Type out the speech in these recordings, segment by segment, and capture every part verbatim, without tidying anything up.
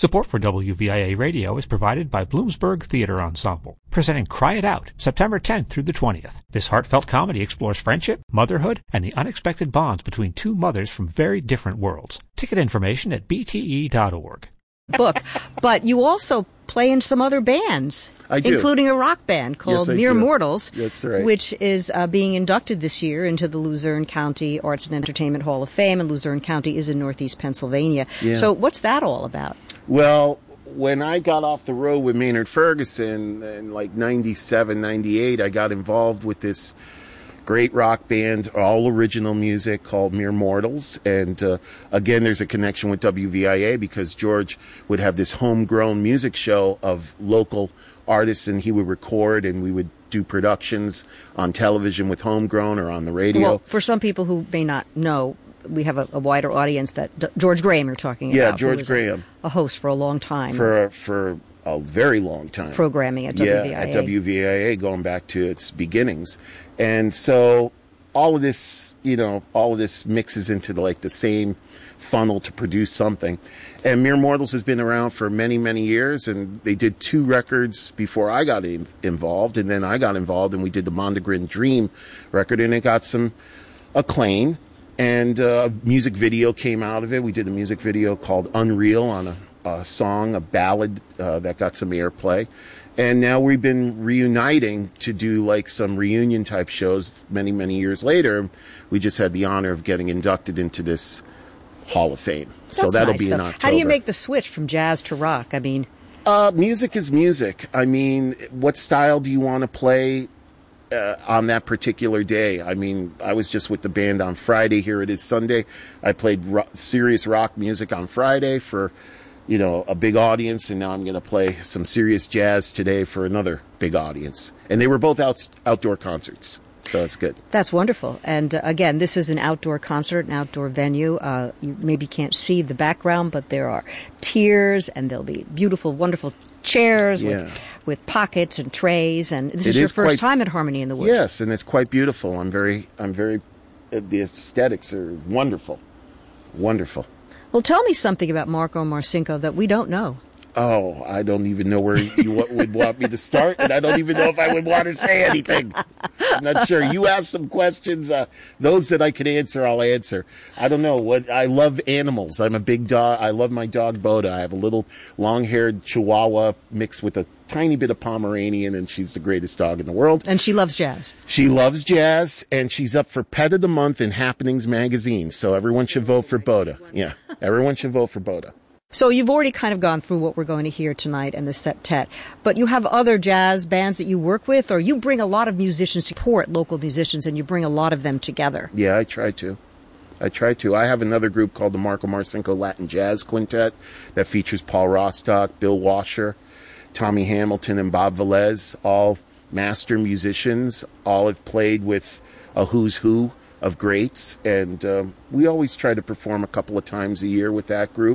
Support for W V I A Radio is provided by Bloomsburg Theater Ensemble, presenting Cry It Out, September tenth through the twentieth. This heartfelt comedy explores friendship, motherhood, and the unexpected bonds between two mothers from very different worlds. Ticket information at b t e dot org. Book, but you also play in some other bands, I do. including a rock band called Yes, I Mere do. Mortals, That's right. which is uh, being inducted this year into the Luzerne County Arts and Entertainment Hall of Fame, and Luzerne County is in northeast Pennsylvania. Yeah. So what's that all about? Well, when I got off the road with Maynard Ferguson in like ninety-seven, ninety-eight, I got involved with this great rock band, all original music, called Mere Mortals. And uh, again, there's a connection with W V I A because George would have this homegrown music show of local artists, and he would record, and we would do productions on television with homegrown or on the radio. Well, for some people who may not know, we have a, a wider audience that D- George Graham you're talking Yeah, about. George who was Graham. A, a host for a long time. For for a very long time. Programming at yeah, W V I A. at W V I A, going back to its beginnings. And so all of this, you know, all of this mixes into the, like the same funnel to produce something. And Mere Mortals has been around for many, many years, and they did two records before I got in, involved, and then I got involved, and we did the Mondegrin Dream record, and it got some acclaim. And uh, a music video came out of it. We did a music video called Unreal on a, a song, a ballad uh, that got some airplay. And now we've been reuniting to do like some reunion type shows many, many years later. We just had the honor of getting inducted into this Hall of Fame. So That's that'll nice, be in though. October. How do you make the switch from jazz to rock? I mean, Uh, music is music. I mean, what style do you want to play uh, on that particular day? I mean, I was just with the band on Friday. Here it is Sunday. I played ro- serious rock music on Friday for, you know, a big audience, and now I'm going to play some serious jazz today for another big audience. And they were both out- outdoor concerts, so it's good. that's wonderful. And uh, again, this is an outdoor concert, an outdoor venue. Uh, you maybe can't see the background, but there are tiers, and there'll be beautiful, wonderful chairs Yeah. with, with pockets and trays. And this It is your is first quite- time at Harmony in the Woods. Yes, and it's quite beautiful. I'm very, I'm very, uh, the aesthetics are wonderful. Wonderful. Well, tell me something about Marco Marcinko that we don't know. Oh, I don't even know where you wa- would want me to start, and I don't even know if I would want to say anything. I'm not sure. You ask some questions. Uh, those that I can answer, I'll answer. I don't know. What I love animals. I'm a big dog. I love my dog, Boda. I have a little long-haired Chihuahua mixed with a tiny bit of Pomeranian, and she's the greatest dog in the world. And she loves jazz. She loves jazz, and she's up for Pet of the Month in Happenings magazine, so everyone should vote for Boda. Yeah, everyone should vote for Boda. So you've already kind of gone through what we're going to hear tonight and the septet, but you have other jazz bands that you work with, or you bring a lot of musicians to support local musicians, and you bring a lot of them together. Yeah, I try to. I try to. I have another group called the Marco Marcinko Latin Jazz Quintet that features Paul Rostock, Bill Washer, Tommy Hamilton, and Bob Velez, all master musicians. All have played with a who's who of greats, and um, we always try to perform a couple of times a year with that group.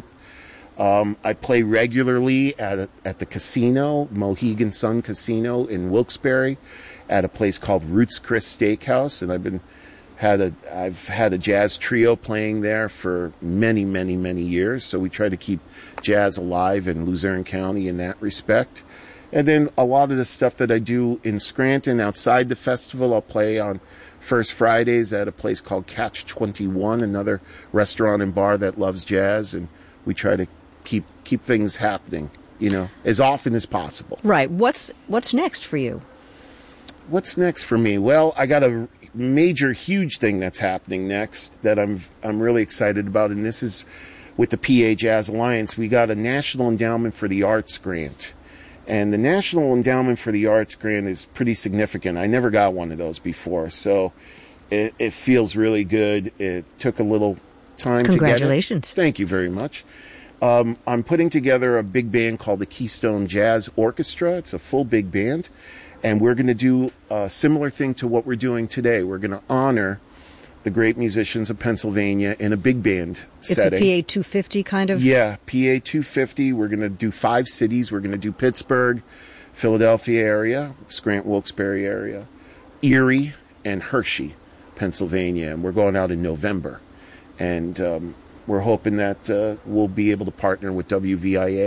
Um, I play regularly at a, at the casino, Mohegan Sun Casino in Wilkes-Barre, at a place called Roots Chris Steakhouse, and I've been had a I've had a jazz trio playing there for many, many, many years. So we try to keep jazz alive in Luzerne County in that respect. And then a lot of the stuff that I do in Scranton outside the festival, I'll play on First Fridays at a place called Catch twenty-one, another restaurant and bar that loves jazz, and we try to keep keep things happening, you know, as often as possible. Right. What's what's next for you? What's next for me? Well, I got a major, huge thing that's happening next that I'm I'm really excited about, and this is with the P A Jazz Alliance. We got a National Endowment for the Arts grant, and the National Endowment for the Arts grant is pretty significant. I never got one of those before, so it, it feels really good. It took a little time to get it. Congratulations. Thank you very much. Um, I'm putting together a big band called the Keystone Jazz Orchestra. It's a full big band, and we're going to do a similar thing to what we're doing today. We're going to honor the great musicians of Pennsylvania in a big band It's setting. a P A two fifty kind of? Yeah, P A two fifty. We're going to do five cities. We're going to do Pittsburgh, Philadelphia area, Scranton, Wilkes-Barre area, Erie, and Hershey, Pennsylvania. And we're going out in November. And um, we're hoping that uh, we'll be able to partner with W V I A